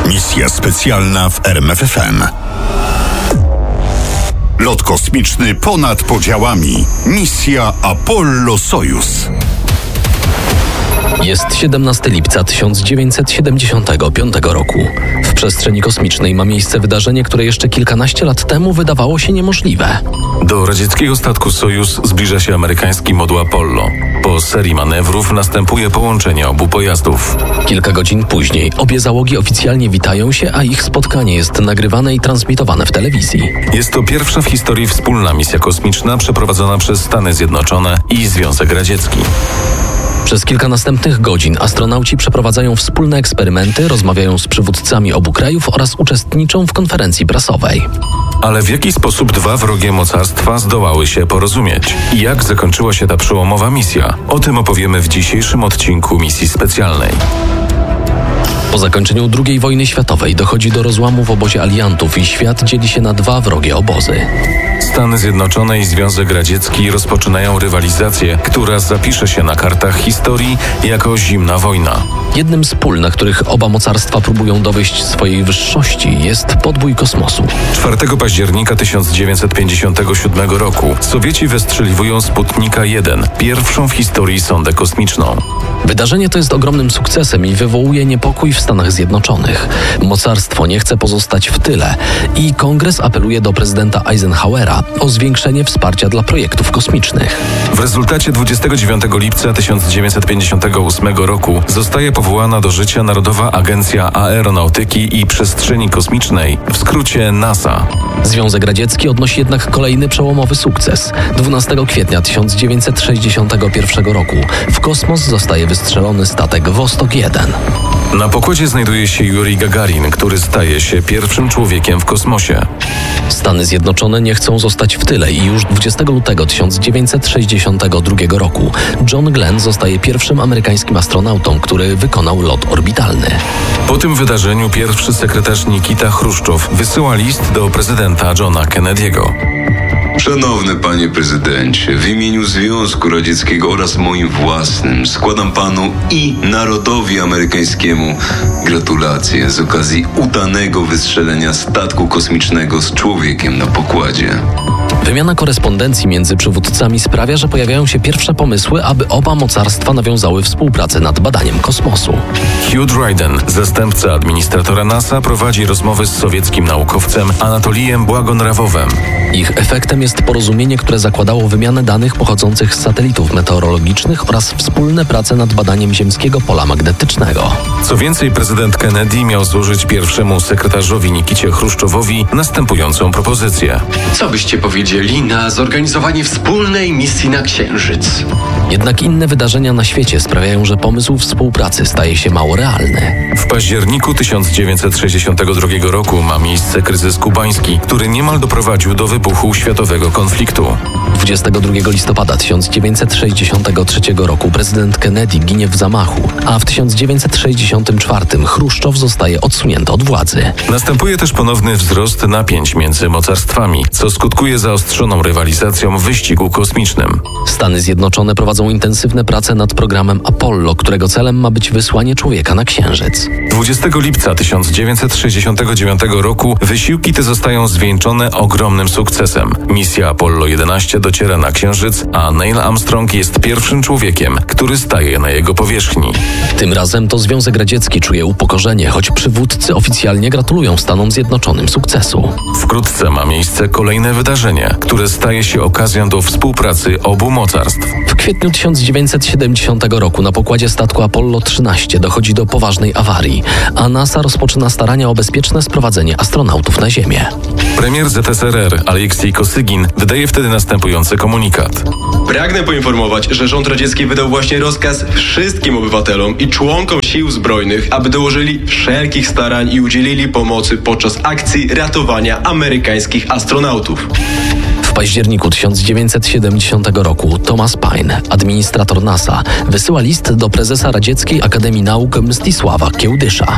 Misja specjalna w RMFFM. Lot kosmiczny ponad podziałami. Misja Apollo-Sojus. Jest 17 lipca 1975 roku. W przestrzeni kosmicznej ma miejsce wydarzenie, które jeszcze kilkanaście lat temu wydawało się niemożliwe. Do radzieckiego statku Sojus zbliża się amerykański moduł Apollo. Po serii manewrów następuje połączenie obu pojazdów. Kilka godzin później obie załogi oficjalnie witają się, a ich spotkanie jest nagrywane i transmitowane w telewizji. Jest to pierwsza w historii wspólna misja kosmiczna przeprowadzona przez Stany Zjednoczone i Związek Radziecki. Przez kilka następnych godzin astronauci przeprowadzają wspólne eksperymenty, rozmawiają z przywódcami obu krajów oraz uczestniczą w konferencji prasowej. Ale w jaki sposób dwa wrogie mocarstwa zdołały się porozumieć? I jak zakończyła się ta przełomowa misja? O tym opowiemy w dzisiejszym odcinku misji specjalnej. Po zakończeniu II wojny światowej dochodzi do rozłamu w obozie aliantów i świat dzieli się na dwa wrogie obozy. Stany Zjednoczone i Związek Radziecki rozpoczynają rywalizację, która zapisze się na kartach historii jako zimna wojna. Jednym z pól, na których oba mocarstwa próbują dowieść swojej wyższości, jest podbój kosmosu. 4 października 1957 roku Sowieci wystrzeliwują Sputnika 1, pierwszą w historii sondę kosmiczną. Wydarzenie to jest ogromnym sukcesem i wywołuje niepokój w Stanach Zjednoczonych. Mocarstwo nie chce pozostać w tyle i Kongres apeluje do prezydenta Eisenhowera o zwiększenie wsparcia dla projektów kosmicznych. W rezultacie 29 lipca 1958 roku zostaje powołana do życia Narodowa Agencja Aeronautyki i Przestrzeni Kosmicznej, w skrócie NASA. Związek Radziecki odnosi jednak kolejny przełomowy sukces. 12 kwietnia 1961 roku w kosmos zostaje wystrzelony statek Vostok 1. Na pokładzie znajduje się Jurij Gagarin, który staje się pierwszym człowiekiem w kosmosie. Stany Zjednoczone nie chcą zostać w tyle i już 20 lutego 1962 roku John Glenn zostaje pierwszym amerykańskim astronautą, który wykonał lot orbitalny. Po tym wydarzeniu pierwszy sekretarz Nikita Chruszczow wysyła list do prezydenta Johna Kennedy'ego. Szanowny panie prezydencie, w imieniu Związku Radzieckiego oraz moim własnym składam panu i narodowi amerykańskiemu gratulacje z okazji udanego wystrzelenia statku kosmicznego z człowiekiem na pokładzie. Wymiana korespondencji między przywódcami sprawia, że pojawiają się pierwsze pomysły, aby oba mocarstwa nawiązały współpracę nad badaniem kosmosu. Hugh Dryden, zastępca administratora NASA, prowadzi rozmowy z sowieckim naukowcem Anatolijem Błagonrawowem. Ich efektem jest porozumienie, które zakładało wymianę danych pochodzących z satelitów meteorologicznych oraz wspólne prace nad badaniem ziemskiego pola magnetycznego. Co więcej, prezydent Kennedy miał złożyć pierwszemu sekretarzowi Nikicie Chruszczowowi następującą propozycję. Co byście powiedzieli na zorganizowanie wspólnej misji na Księżyc? Jednak inne wydarzenia na świecie sprawiają, że pomysł współpracy staje się mało realny. W październiku 1962 roku ma miejsce kryzys kubański, który niemal doprowadził do wybuchu światowego konfliktu. 22 listopada 1963 roku prezydent Kennedy ginie w zamachu, a w 1964 Chruszczow zostaje odsunięty od władzy. Następuje też ponowny wzrost napięć między mocarstwami, co skutkuje zaostrzoną rywalizacją w wyścigu kosmicznym. Stany Zjednoczone prowadzą intensywne prace nad programem Apollo, którego celem ma być wysłanie człowieka na Księżyc. 20 lipca 1969 roku wysiłki te zostają zwieńczone ogromnym sukcesem. Misja Apollo 11 dociera na Księżyc, a Neil Armstrong jest pierwszym człowiekiem, który staje na jego powierzchni. Tym razem to Związek Radziecki czuje upokorzenie, choć przywódcy oficjalnie gratulują Stanom Zjednoczonym sukcesu. Wkrótce ma miejsce kolejne wydarzenie, które staje się okazją do współpracy obu mocarstw. W kwietniu 1970 roku na pokładzie statku Apollo 13 dochodzi do poważnej awarii, a NASA rozpoczyna starania o bezpieczne sprowadzenie astronautów na Ziemię. Premier ZSRR Aleksiej Kosygin wydaje wtedy następujący komunikat. Pragnę poinformować, że rząd radziecki wydał właśnie rozkaz wszystkim obywatelom i członkom sił zbrojnych, aby dołożyli wszelkich starań i udzielili pomocy podczas akcji ratowania amerykańskich astronautów. W październiku 1970 roku Thomas Paine, administrator NASA, wysyła list do prezesa Radzieckiej Akademii Nauk Mstisława Kiełdysza.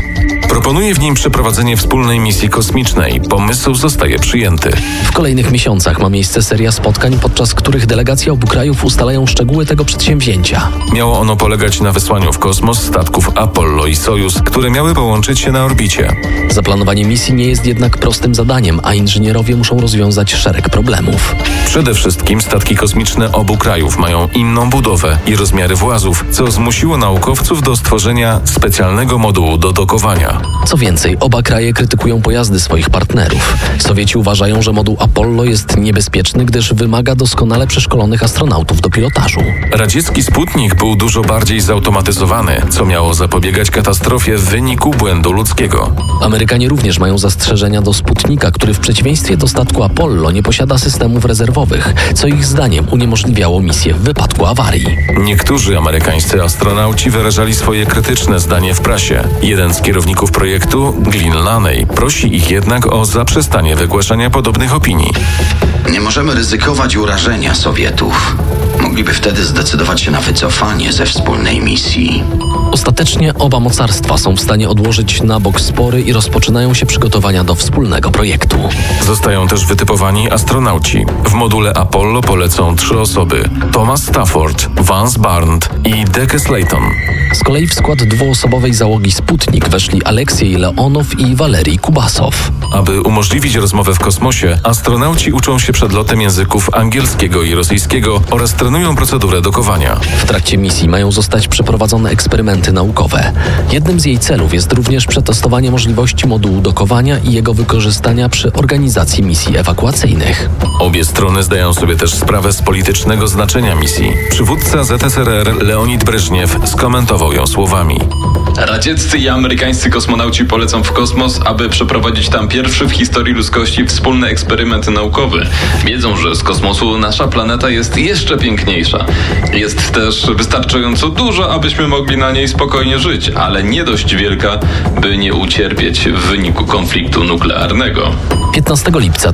Proponuje w nim przeprowadzenie wspólnej misji kosmicznej. Pomysł zostaje przyjęty. W kolejnych miesiącach ma miejsce seria spotkań, podczas których delegacje obu krajów ustalają szczegóły tego przedsięwzięcia. Miało ono polegać na wysłaniu w kosmos statków Apollo i Sojus, które miały połączyć się na orbicie. Zaplanowanie misji nie jest jednak prostym zadaniem, a inżynierowie muszą rozwiązać szereg problemów. Przede wszystkim statki kosmiczne obu krajów mają inną budowę i rozmiary włazów, co zmusiło naukowców do stworzenia specjalnego modułu do dokowania. Co więcej, oba kraje krytykują pojazdy swoich partnerów. Sowieci uważają, że moduł Apollo jest niebezpieczny, gdyż wymaga doskonale przeszkolonych astronautów do pilotażu. Radziecki Sputnik był dużo bardziej zautomatyzowany, co miało zapobiegać katastrofie w wyniku błędu ludzkiego. Amerykanie również mają zastrzeżenia do Sputnika, który w przeciwieństwie do statku Apollo nie posiada systemów rezerwowych, co ich zdaniem uniemożliwiało misję w wypadku awarii. Niektórzy amerykańscy astronauci wyrażali swoje krytyczne zdanie w prasie. Jeden z kierowników projektu, Glyn Laney, prosi ich jednak o zaprzestanie wygłaszania podobnych opinii. Nie możemy ryzykować urażenia Sowietów. Mogliby wtedy zdecydować się na wycofanie ze wspólnej misji. Ostatecznie oba mocarstwa są w stanie odłożyć na bok spory i rozpoczynają się przygotowania do wspólnego projektu. Zostają też wytypowani astronauci. W module Apollo polecą 3 osoby: Thomas Stafford, Vance Barnes i Deke Slayton. Z kolei w skład dwuosobowej załogi Sputnik weszli Aleksiej Leonow i Walerij Kubasow. Aby umożliwić rozmowę w kosmosie, astronauci uczą się przed lotem języków angielskiego i rosyjskiego oraz trenują procedurę dokowania. W trakcie misji mają zostać przeprowadzone eksperymenty naukowe. Jednym z jej celów jest również przetestowanie możliwości modułu dokowania i jego wykorzystania przy organizacji misji ewakuacyjnych. Obie strony zdają sobie też sprawę z politycznego znaczenia misji. Przywódca ZSRR Leonid Breżniew skomentował ją słowami: Radzieccy i amerykańscy kosmonauci polecą w kosmos, aby przeprowadzić tam pierwszy w historii ludzkości wspólny eksperyment naukowy. Wiedzą, że z kosmosu nasza planeta jest jeszcze piękniejsza. Jest też wystarczająco duża, abyśmy mogli na niej spokojnie żyć, ale nie dość wielka, by nie ucierpieć w wyniku konfliktu nuklearnego. 15 lipca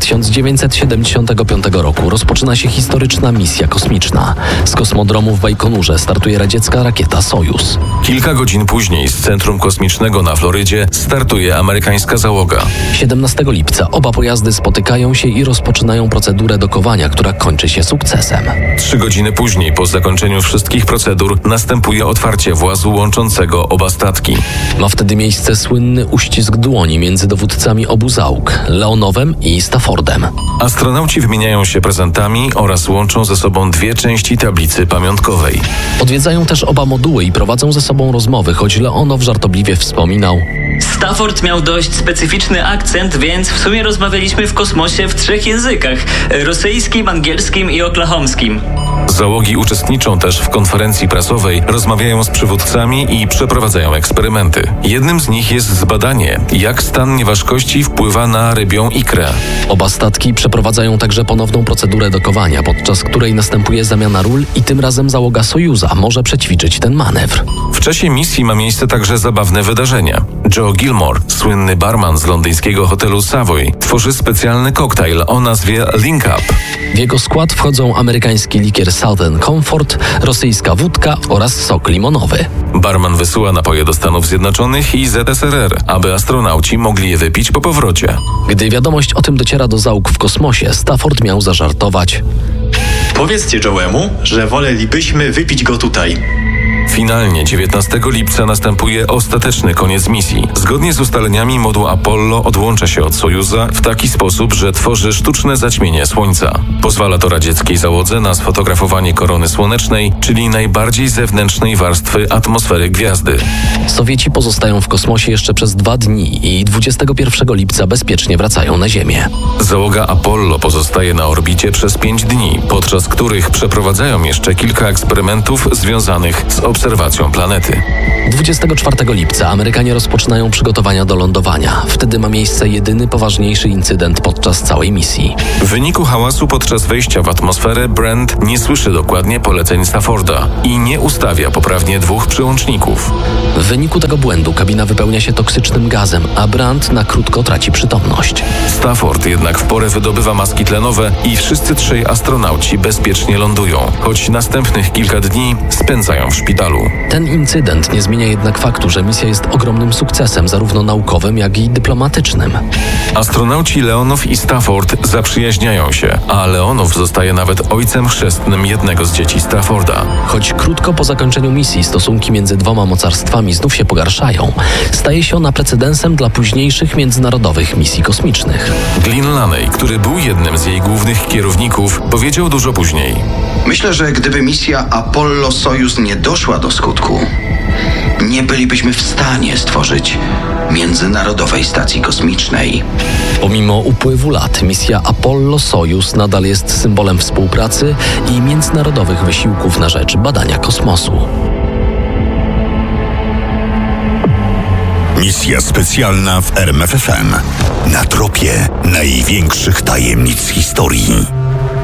1975 roku rozpoczyna się historyczna misja kosmiczna. Z kosmodromu w Bajkonurze startuje radziecka rakieta Sojus. Kilka godzin później z centrum kosmicznego na Florydzie startuje amerykańska załoga. 17 lipca oba pojazdy spotykają się i rozpoczynają procedurę dokowania, która kończy się sukcesem. 3 godziny później, po zakończeniu wszystkich procedur, następuje otwarcie włazu łączącego oba statki. Ma wtedy miejsce słynny uścisk dłoni między dowódcami obu załóg, Leonowem i Staffordem. Astronauci wymieniają się prezentami oraz łączą ze sobą 2 części tablicy pamiątkowej. Odwiedzają też oba moduły i prowadzą ze sobą rozmowy, choć Leonow żartobliwie wspominał: Stafford miał dość specyficzny akcent, więc w sumie rozmawialiśmy w kosmosie w 3 językach: rosyjskim, angielskim i oklahomskim. Załogi uczestniczą też w konferencji prasowej, rozmawiają z przywódcami i przeprowadzają eksperymenty. Jednym z nich jest zbadanie, jak stan nieważkości wpływa na rybią ikrę. Oba statki przeprowadzają także ponowną procedurę dokowania, podczas której następuje zamiana ról i tym razem załoga Sojuza może przećwiczyć ten manewr. W czasie misji ma miejsce także zabawne wydarzenie. Joe Gilmore, słynny barman z londyńskiego hotelu Savoy, tworzy specjalny koktajl o nazwie Link Up. W jego skład wchodzą amerykański likier Southern Comfort, rosyjska wódka oraz sok limonowy. Barman wysyła napoje do Stanów Zjednoczonych i ZSRR, aby astronauci mogli je wypić po powrocie. Gdy wiadomość o tym dociera do załóg w kosmosie, Stafford miał zażartować: Powiedzcie Joe'emu, że wolelibyśmy wypić go tutaj. Finalnie 19 lipca następuje ostateczny koniec misji. Zgodnie z ustaleniami moduł Apollo odłącza się od Sojuza w taki sposób, że tworzy sztuczne zaćmienie Słońca. Pozwala to radzieckiej załodze na sfotografowanie korony słonecznej, czyli najbardziej zewnętrznej warstwy atmosfery gwiazdy. Sowieci pozostają w kosmosie jeszcze przez 2 dni i 21 lipca bezpiecznie wracają na Ziemię. Załoga Apollo pozostaje na orbicie przez 5 dni, podczas których przeprowadzają jeszcze kilka eksperymentów związanych z obserwacją planety. 24 lipca Amerykanie rozpoczynają przygotowania do lądowania. Wtedy ma miejsce jedyny poważniejszy incydent podczas całej misji. W wyniku hałasu podczas wejścia w atmosferę Brand nie słyszy dokładnie poleceń Stafforda i nie ustawia poprawnie 2 przyłączników. W wyniku tego błędu kabina wypełnia się toksycznym gazem, a Brand na krótko traci przytomność. Stafford jednak w porę wydobywa maski tlenowe i wszyscy 3 astronauci bezpiecznie lądują, choć następnych kilka dni spędzają w szpitalu. szpitalu. Ten incydent nie zmienia jednak faktu, że misja jest ogromnym sukcesem, zarówno naukowym, jak i dyplomatycznym. Astronauci Leonow i Stafford zaprzyjaźniają się, a Leonow zostaje nawet ojcem chrzestnym jednego z dzieci Stafforda. Choć krótko po zakończeniu misji stosunki między dwoma mocarstwami znów się pogarszają, staje się ona precedensem dla późniejszych międzynarodowych misji kosmicznych. Glyn Laney, który był jednym z jej głównych kierowników, powiedział dużo później: Myślę, że gdyby misja Apollo-Sojus nie doszła do skutku, nie bylibyśmy w stanie stworzyć Międzynarodowej Stacji Kosmicznej. Pomimo upływu lat, misja Apollo-Sojus nadal jest symbolem współpracy i międzynarodowych wysiłków na rzecz badania kosmosu. Misja specjalna w RMFFM. Na tropie największych tajemnic historii.